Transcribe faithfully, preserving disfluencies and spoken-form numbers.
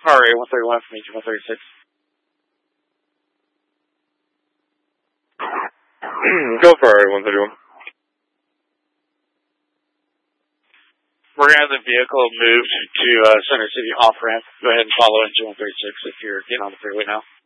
Alright, one thirty-one from each one thirty-six. Go for it, one thirty-one. We're going to have the vehicle moved to uh, Center City off-ramp. Go ahead and follow into one thirty-six if you're getting on the freeway now.